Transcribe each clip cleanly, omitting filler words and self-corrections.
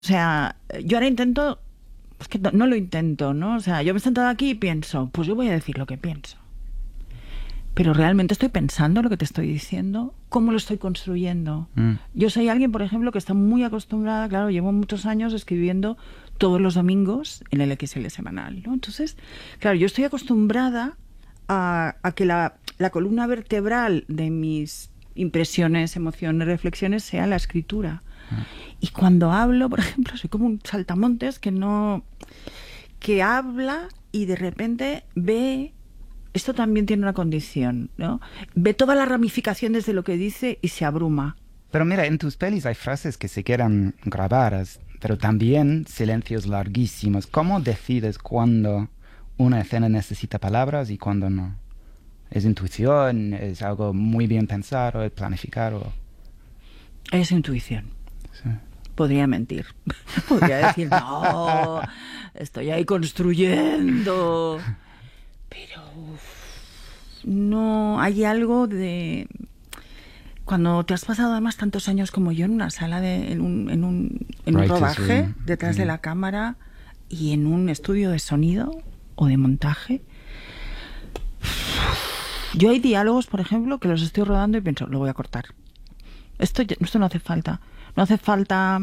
O sea, yo ahora intento, es que no lo intento, ¿no? O sea, yo me he sentado aquí y pienso, pues yo voy a decir lo que pienso. Pero realmente estoy pensando lo que te estoy diciendo, cómo lo estoy construyendo. Yo soy alguien, por ejemplo, que está muy acostumbrada, claro, llevo muchos años escribiendo todos los domingos en el XL semanal, ¿no? Entonces, claro, yo estoy acostumbrada a que la columna vertebral de mis impresiones, emociones, reflexiones sea la escritura. Y cuando hablo, por ejemplo, soy como un saltamontes que habla y de repente ve. Esto también tiene una condición, ¿no? Ve todas las ramificaciones de lo que dice y se abruma. Pero mira, en tus pelis hay frases que se quedan grabadas, pero también silencios larguísimos. ¿Cómo decides cuándo una escena necesita palabras y cuándo no? ¿Es intuición? ¿Es algo muy bien pensado? ¿Es planificado? Es intuición. Sí. Podría mentir. Podría decir, no, estoy ahí construyendo. Pero no, hay algo de... Cuando te has pasado además tantos años como yo en una sala, en un rodaje, detrás de la cámara y en un estudio de sonido o de montaje, yo hay diálogos, por ejemplo, que los estoy rodando y pienso, lo voy a cortar. Esto no hace falta. No hace falta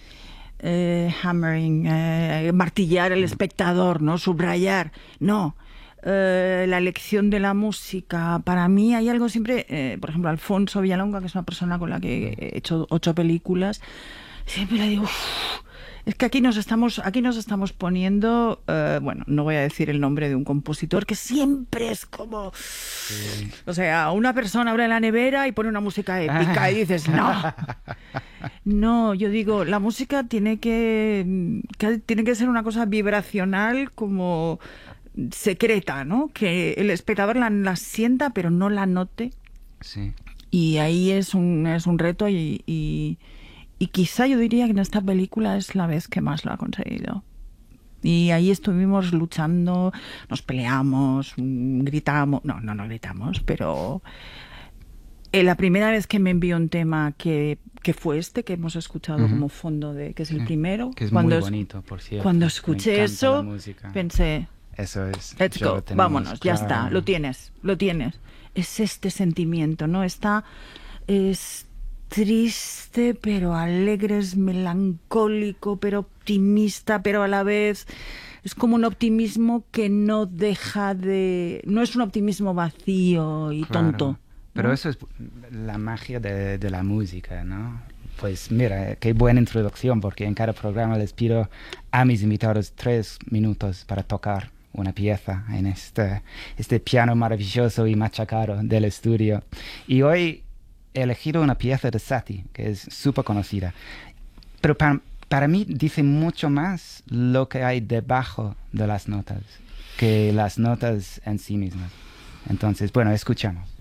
hammering, martillar el espectador, ¿no? Subrayar. No. La elección de la música. Para mí hay algo siempre, por ejemplo, Alfonso Villalonga, que es una persona con la que he hecho 8 películas, siempre le digo, es que aquí nos estamos poniendo, bueno, no voy a decir el nombre de un compositor, que siempre es como, o sea, una persona abre la nevera y pone una música épica y dices, no, yo digo, la música tiene que ser una cosa vibracional, como secreta, ¿no? Que el espectador la sienta pero no la note. Sí. Y ahí es un reto y quizá yo diría que en esta película es la vez que más lo ha conseguido. Y ahí estuvimos luchando, nos peleamos, gritamos, no gritamos, pero la primera vez que me envió un tema que fue este que hemos escuchado como fondo que es el primero, que es muy bonito, por cierto. Cuando escuché eso, pensé, eso es. Let's go, vámonos, claro. Ya está, lo tienes. Es este sentimiento, ¿no? Es triste, pero alegre, es melancólico, pero optimista, pero a la vez es como un optimismo que no deja de... No es un optimismo vacío y tonto, ¿no? Pero eso es la magia de la música, ¿no? Pues mira, qué buena introducción, porque en cada programa les pido a mis invitados 3 minutos para tocar una pieza en este piano maravilloso y machacado del estudio. Y hoy he elegido una pieza de Satie, que es súper conocida. Pero para mí dice mucho más lo que hay debajo de las notas que las notas en sí mismas. Entonces, bueno, escuchamos.